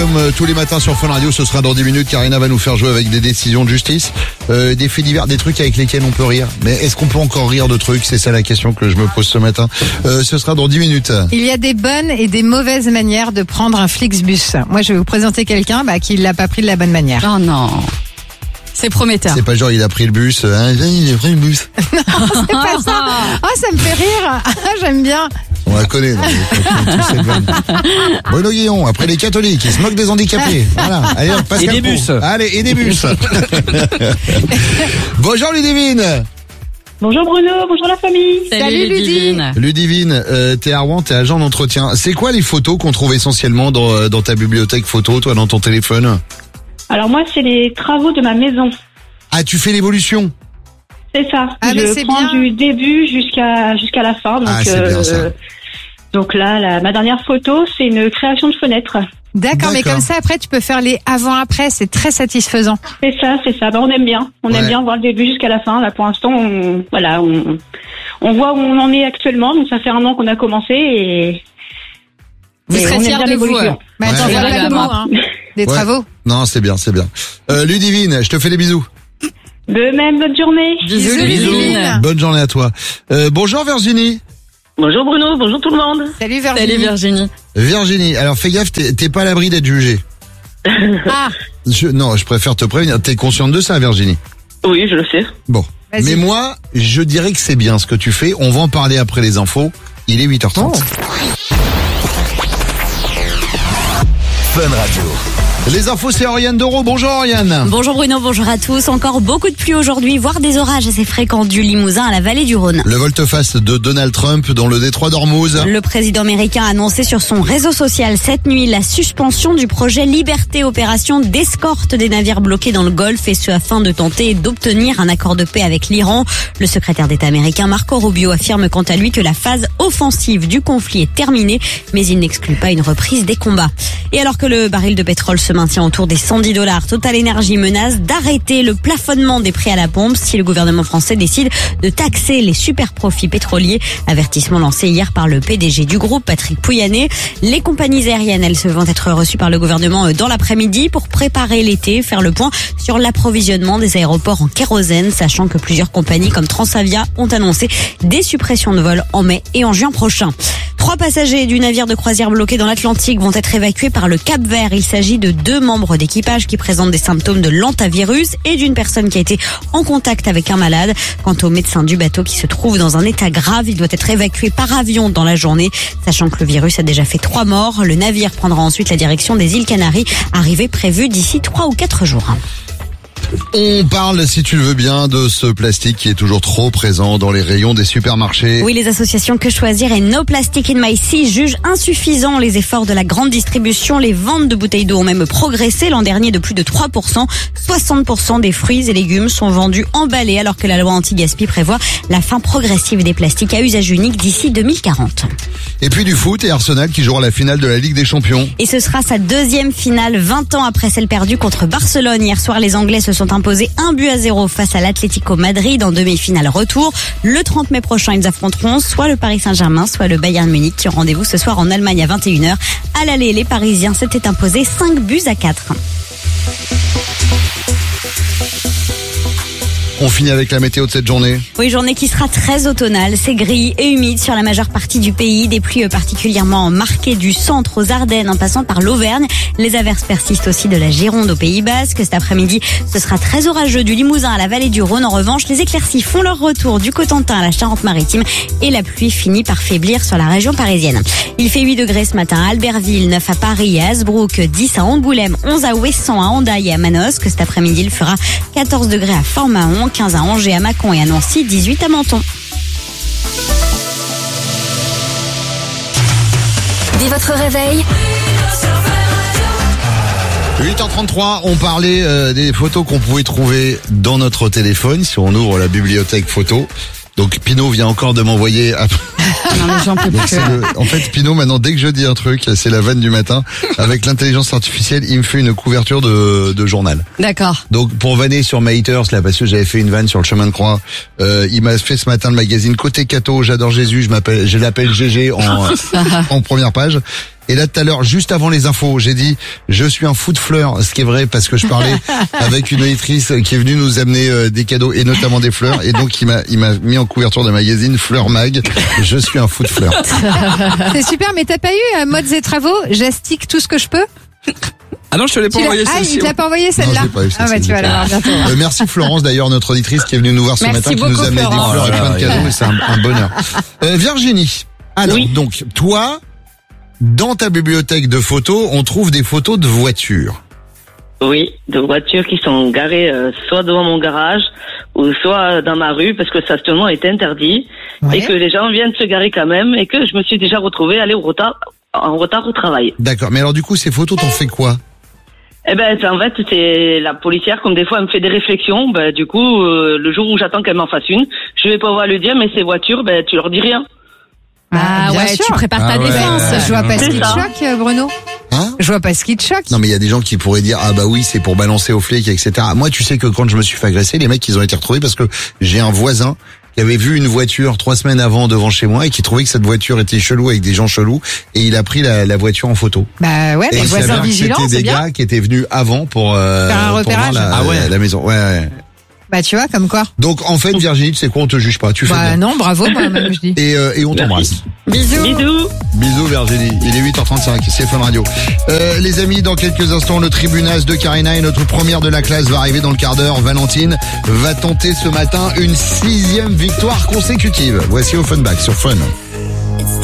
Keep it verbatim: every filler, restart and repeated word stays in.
comme euh, tous les matins sur Fun Radio, ce sera dans dix minutes. Karina va nous faire jouer avec des décisions de justice, euh, des faits divers, des trucs avec lesquels on peut rire. Mais est-ce qu'on peut encore rire de trucs? C'est ça la question que je me pose ce matin. Euh, ce sera dans dix minutes. Il y a des bonnes et des mauvaises manières de prendre un Flixbus. Moi, je vais vous présenter quelqu'un bah, qui l'a pas pris de la bonne manière. Oh non. C'est prometteur. C'est pas genre il a pris le bus, hein, il a pris le bus. Non, c'est pas ça. Oh, ça me fait rire. J'aime bien. On la connaît. Non, tous cette vanne. Bruno Guillon, après les catholiques, ils se moquent des handicapés. Voilà. Allez, on passe. Et des bus. Allez, et des bus. Bonjour Ludivine. Bonjour Bruno, bonjour la famille. Salut, Salut, Ludivine. Ludivine, euh, t'es à Rouen, t'es agent d'entretien. C'est quoi les photos qu'on trouve essentiellement dans, dans ta bibliothèque photo, toi, dans ton téléphone? Alors moi, c'est les travaux de ma maison. Ah, tu fais l'évolution? C'est ça. Ah, mais je c'est prends bien. du début jusqu'à jusqu'à la fin. Donc, Ah, c'est bien ça. donc là, la, ma dernière photo, c'est une création de fenêtre. D'accord, mais D'accord. comme ça, après, tu peux faire les avant-après. C'est très satisfaisant. C'est ça, c'est ça. Ben, on aime bien. On Ouais. aime bien voir le début jusqu'à la fin. Là, pour l'instant, on, voilà, on, on voit où on en est actuellement. Donc ça fait un an qu'on a commencé et Vous et serez on aime fiers bien de vous. l'évolution. Mais Ouais. attends, Ouais. voilà le Exactement. mot, hein. Des Ouais. travaux. Non, c'est bien, c'est bien. Euh, Ludivine, je te fais des bisous. De même, bonne journée. Bisous, Bisous, Ludivine. Ludivine. Bonne journée à toi. Euh, bonjour Virginie. Bonjour Bruno, bonjour tout le monde. Salut Virginie. Salut Virginie. Virginie, alors fais gaffe, t'es t'es pas à l'abri d'être jugée. Ah, Je, non, je préfère te prévenir. T'es consciente de ça, Virginie? Oui, je le sais. Bon. Vas-y. Mais moi, je dirais que c'est bien ce que tu fais. On va en parler après les infos. Il est huit heures trente. Fun Radio. Les infos, c'est Oriane Doro. Bonjour Oriane. Bonjour Bruno, bonjour à tous. Encore beaucoup de pluie aujourd'hui, voire des orages assez fréquents du Limousin à la vallée du Rhône. Le volte-face de Donald Trump dans le détroit d'Ormuz. Le président américain a annoncé sur son réseau social cette nuit la suspension du projet Liberté Opération d'escorte des navires bloqués dans le Golfe, et ce afin de tenter d'obtenir un accord de paix avec l'Iran. Le secrétaire d'État américain Marco Rubio affirme quant à lui que la phase offensive du conflit est terminée, mais il n'exclut pas une reprise des combats. Et alors que le baril de pétrole se maintient autour des cent dix dollars, Total Energy menace d'arrêter le plafonnement des prix à la pompe si le gouvernement français décide de taxer les super profits pétroliers. Avertissement lancé hier par le P D G du groupe, Patrick Pouyanné. Les compagnies aériennes, elles se vont être reçues par le gouvernement dans l'après-midi pour préparer l'été, faire le point sur l'approvisionnement des aéroports en kérosène, sachant que plusieurs compagnies comme Transavia ont annoncé des suppressions de vols en mai et en juin prochain. Trois passagers du navire de croisière bloqué dans l'Atlantique vont être évacués par le Cap-Vert. Il s'agit de deux membres d'équipage qui présentent des symptômes de l'hantavirus et d'une personne qui a été en contact avec un malade. Quant au médecin du bateau qui se trouve dans un état grave, il doit être évacué par avion dans la journée, sachant que le virus a déjà fait trois morts. Le navire prendra ensuite la direction des îles Canaries, arrivée prévue d'ici trois ou quatre jours. On parle, si tu le veux bien, de ce plastique qui est toujours trop présent dans les rayons des supermarchés. Oui, les associations Que Choisir et No Plastic in My Sea jugent insuffisants les efforts de la grande distribution. Les ventes de bouteilles d'eau ont même progressé l'an dernier de plus de trois pour cent. soixante pour cent des fruits et légumes sont vendus emballés, alors que la loi anti-gaspi prévoit la fin progressive des plastiques à usage unique d'ici deux mille quarante. Et puis du foot et Arsenal qui jouera la finale de la Ligue des Champions. Et ce sera sa deuxième finale, vingt ans après celle perdue contre Barcelone. Hier soir, les Anglais se sont imposés un but à zéro face à l'Atlético Madrid en demi-finale retour. Le trente mai prochain, ils affronteront soit le Paris Saint-Germain, soit le Bayern Munich, qui ont rendez-vous ce soir en Allemagne à vingt et une heures. À l'aller, les Parisiens s'étaient imposés cinq buts à quatre. On finit avec la météo de cette journée. Oui, journée qui sera très automnale. C'est gris et humide sur la majeure partie du pays. Des pluies particulièrement marquées du centre aux Ardennes en passant par l'Auvergne. Les averses persistent aussi de la Gironde au Pays Basque. Cet après-midi, ce sera très orageux du Limousin à la vallée du Rhône. En revanche, les éclaircies font leur retour du Cotentin à la Charente-Maritime et la pluie finit par faiblir sur la région parisienne. Il fait huit degrés ce matin à Albertville, neuf à Paris et à Hasbrook, dix à Angoulême, onze à Ouessant, à Hendaye et à Manosque. Cet après-midi, il fera quatorze degrés à Fort-Mahon, quinze à Angers, à Mâcon et à Nancy, dix-huit à Menton. Dès votre réveil, huit heures trente-trois, on parlait euh, des photos qu'on pouvait trouver dans notre téléphone si on ouvre la bibliothèque photo. Donc Pinot vient encore de m'envoyer... À... Non, mais j'en peux Donc, plus. c'est le- En fait, Pinot, maintenant, dès que je dis un truc, c'est la vanne du matin. Avec l'intelligence artificielle, il me fait une couverture de, de journal. D'accord. Donc pour vanner sur mes haters, là, parce que j'avais fait une vanne sur le chemin de croix, euh, il m'a fait ce matin le magazine Côté Cato, j'adore Jésus, je m'appelle, je l'appelle G G en, en première page. Et là, tout à l'heure, juste avant les infos, j'ai dit, je suis un fou de fleurs, ce qui est vrai parce que je parlais avec une auditrice qui est venue nous amener euh, des cadeaux et notamment des fleurs. Et donc, il m'a, il m'a mis en couverture de magazine Fleur Mag. Je suis un fou de fleurs. C'est super, mais t'as pas eu euh, modes et travaux, j'astique tout ce que je peux? Ah non, je te l'ai pas Tu l'as- envoyé Ah, celle-ci. il te l'a pas envoyé Non, celle-là? je l'ai pas eu, ça, Ah bah c'est tu vas l'avoir bientôt. Euh, merci Florence, d'ailleurs, notre auditrice qui est venue nous voir ce Merci matin, qui beaucoup, nous a amené des Florence. fleurs et plein de Oh là cadeaux, là, et c'est un, un bonheur. Euh, Virginie, alors Oui. donc toi, dans ta bibliothèque de photos, on trouve des photos de voitures. Oui, de voitures qui sont garées euh, soit devant mon garage ou soit dans ma rue parce que le stationnement est interdit Ouais. et que les gens viennent se garer quand même et que je me suis déjà retrouvée aller au retard, en retard au travail. D'accord, mais alors du coup, ces photos, t'en fais quoi? Eh ben, c'est- en fait, c'est la policière, comme des fois, elle me fait des réflexions. Ben, du coup, euh, le jour où j'attends qu'elle m'en fasse une, je vais pouvoir lui dire, mais ces voitures, ben, tu leur dis rien. Ah bien ouais, sûr. tu prépares Ah ta ouais. défense. Je vois pas ce C'est qui te ça. choque, euh, Bruno. Hein? Je vois pas ce qui te choque. Non, mais il y a des gens qui pourraient dire, ah bah oui, c'est pour balancer aux flics, et cetera. Moi, tu sais que quand je me suis fait agresser, les mecs, ils ont été retrouvés parce que j'ai un voisin qui avait vu une voiture trois semaines avant devant chez moi et qui trouvait que cette voiture était chelou avec des gens chelous et il a pris la, la voiture en photo. Bah ouais, Et mais il voisins s'avère que vigilants, c'était c'est des bien. gars qui étaient venus avant pour, euh, Faire un pour repérage. voir la, Ah ouais. la maison. Ouais, ouais. Bah tu vois, comme quoi. Donc en fait, Virginie, tu sais quoi, on te juge pas, tu fais Bah bien. non, bravo, moi, même je dis. Et, euh, et on t'embrasse. Bisous. Bisous. Bisous Virginie, il est huit heures trente-cinq, c'est Fun Radio. Euh, les amis, dans quelques instants, le tribunal de Karina et notre première de la classe va arriver dans le quart d'heure. Valentine va tenter ce matin une sixième victoire consécutive. Voici au Funback sur Fun.